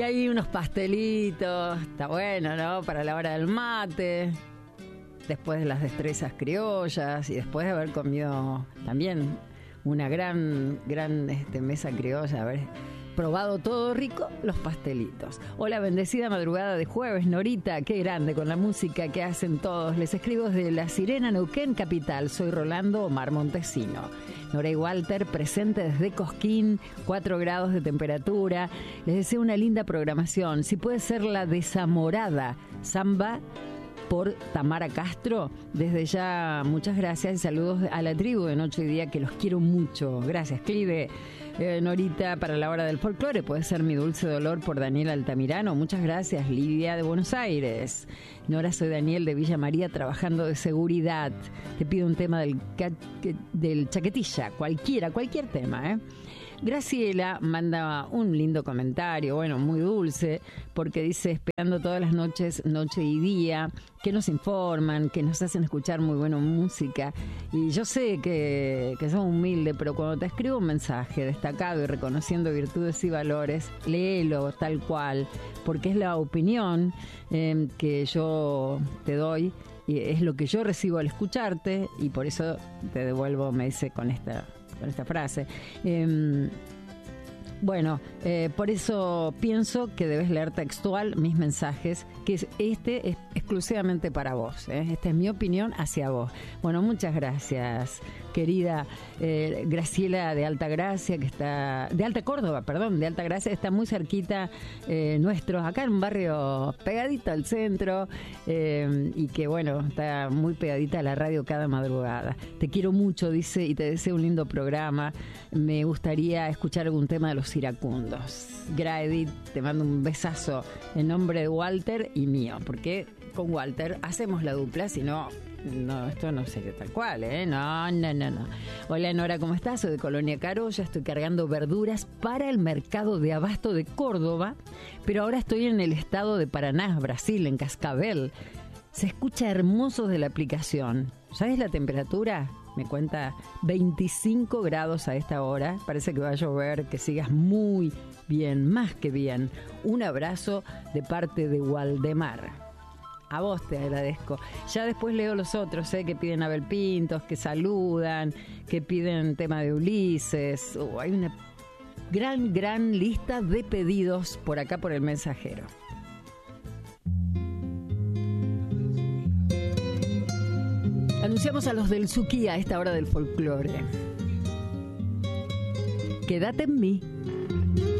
Y hay unos pastelitos, está bueno, ¿no? Para la hora del mate, después de las destrezas criollas y después de haber comido también una gran mesa criolla, haber probado todo rico, los pastelitos. Hola, bendecida madrugada de jueves, Norita, qué grande con la música que hacen todos. Les escribo desde La Sirena, Neuquén, capital. Soy Rolando Omar Montesino. Nora y Walter, presente desde Cosquín, 4 grados de temperatura. Les deseo una linda programación. Si puede ser la desamorada samba por Tamara Castro, desde ya muchas gracias y saludos a la tribu de Noche y Día, que los quiero mucho. Gracias, Clive. Norita, para la hora del folclore, puede ser Mi Dulce Dolor por Daniel Altamirano. Muchas gracias, Lidia de Buenos Aires. Nora, soy Daniel de Villa María, trabajando de seguridad. Te pido un tema del Chaquetilla, cualquier tema, Graciela manda un lindo comentario, bueno, muy dulce, porque dice, esperando todas las noches, noche y día, que nos informan, que nos hacen escuchar muy buena música. Y yo sé que sos humilde, pero cuando te escribo un mensaje destacado y reconociendo virtudes y valores, léelo tal cual, porque es la opinión que yo te doy, y es lo que yo recibo al escucharte, y por eso te devuelvo, me dice con esta frase. Por eso pienso que debes leer textual mis mensajes, que este es exclusivamente para vos. Esta es mi opinión hacia vos. Bueno, muchas gracias, querida Graciela de Altagracia, que está de Alta Córdoba, de Altagracia, está muy cerquita nuestro, acá en un barrio pegadito al centro, y que bueno, está muy pegadita a la radio cada madrugada. Te quiero mucho, dice, y te deseo un lindo programa. Me gustaría escuchar algún tema de los iracundos. Edith, te mando un besazo en nombre de Walter y mío, porque con Walter hacemos la dupla, si no, esto no sería tal cual, No. Hola, Nora, ¿cómo estás? Soy de Colonia Carolla, estoy cargando verduras para el mercado de abasto de Córdoba, pero ahora estoy en el estado de Paraná, Brasil, en Cascavel. Se escucha hermoso de la aplicación. ¿Sabes la temperatura? Me cuenta 25 grados a esta hora. Parece que va a llover, que sigas muy bien, más que bien. Un abrazo de parte de Waldemar. A vos te agradezco. Ya después leo los otros, que piden Abel Pintos, que saludan, que piden tema de Ulises. Hay una gran lista de pedidos por acá por el mensajero. Anunciamos a los del Suquía a esta hora del folclore. Quédate en mí.